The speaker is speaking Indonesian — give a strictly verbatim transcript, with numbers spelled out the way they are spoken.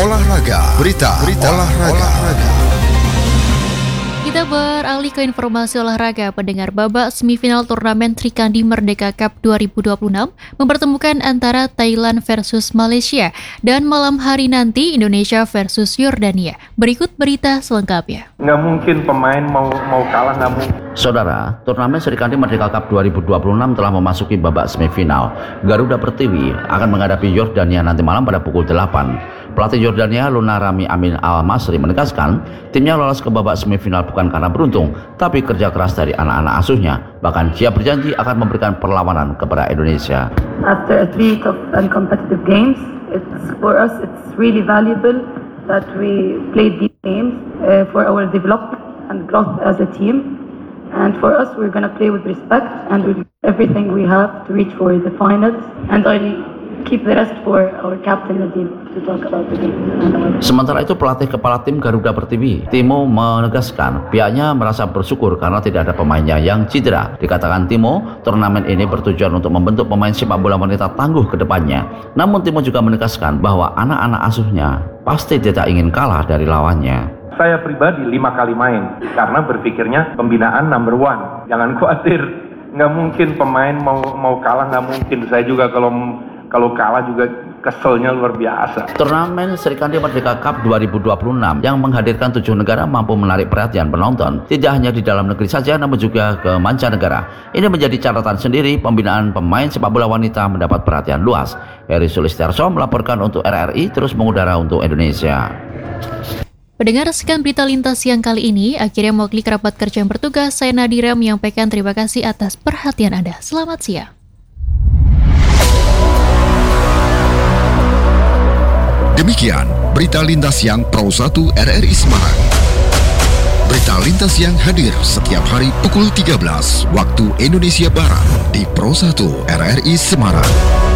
olahraga, berita, berita olahraga. olahraga. Kita beralih ke informasi olahraga. Pendengar, babak semifinal turnamen Trikandi Merdeka Cup dua ribu dua puluh enam mempertemukan antara Thailand versus Malaysia dan malam hari nanti Indonesia versus Yordania. Berikut berita selengkapnya. Nggak mungkin pemain mau mau kalah, nggak mungkin. Saudara, turnamen Serikandi Merdeka Cup dua ribu dua puluh enam telah memasuki babak semifinal. Garuda Pertiwi akan menghadapi Yordania nanti malam pada pukul delapan. Pelatih Yordania Lunarami Amin Al-Masri menegaskan timnya lolos ke babak semifinal bukan karena beruntung, tapi kerja keras dari anak-anak asuhnya. Bahkan dia berjanji akan memberikan perlawanan kepada Indonesia. After three tough and competitive games, it's for us it's really valuable that we played these games uh, for our development and growth as a team. And for us, we're going to play with respect and with everything we have to reach for the finals. And I'll keep the rest for our captain Nadim to talk about the game. Sementara itu, pelatih kepala tim Garuda Pertiwi, Timo, menegaskan pihaknya merasa bersyukur karena tidak ada pemainnya yang cedera. Dikatakan Timo, turnamen ini bertujuan untuk membentuk pemain sepak bola wanita tangguh ke depannya. Namun Timo juga menegaskan bahwa anak-anak asuhnya pasti tidak ingin kalah dari lawannya. Saya pribadi lima kali main karena berpikirnya pembinaan number one. Jangan khawatir, nggak mungkin pemain mau mau kalah, nggak mungkin. Saya juga kalau kalau kalah juga keselnya luar biasa. Turnamen Serikandi Merdeka Cup dua ribu dua puluh enam yang menghadirkan tujuh negara mampu menarik perhatian penonton, tidak hanya di dalam negeri saja namun juga ke mancanegara. Ini menjadi catatan sendiri pembinaan pemain sepak bola wanita mendapat perhatian luas. Heri Sulistiarso melaporkan untuk R R I terus mengudara untuk Indonesia. Pendengar, sekian berita lintas siang kali ini. Akhirnya mewakili kerabat kerja yang bertugas, saya Nadira menyampaikan terima kasih atas perhatian Anda. Selamat siang. Demikian berita lintas siang Pro satu R R I Semarang. Berita lintas siang hadir setiap hari pukul tiga belas waktu Indonesia Barat di Pro satu R R I Semarang.